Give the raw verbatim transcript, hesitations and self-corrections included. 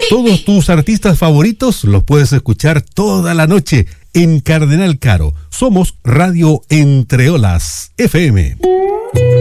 Todos tus artistas favoritos los puedes escuchar toda la noche en Cardenal Caro. Somos Radio Entre Olas F M.